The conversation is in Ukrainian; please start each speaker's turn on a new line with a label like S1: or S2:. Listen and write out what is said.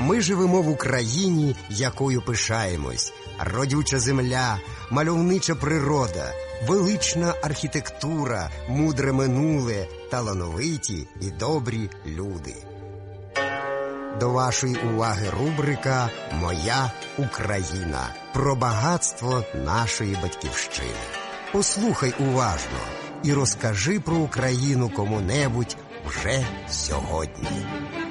S1: Ми живемо в Україні, якою пишаємось. Родюча земля, мальовнича природа, велична архітектура, мудре минуле, талановиті і добрі люди. До вашої уваги рубрика «Моя Україна» про багатство нашої батьківщини. Послухай уважно і розкажи про Україну кому-небудь вже сьогодні.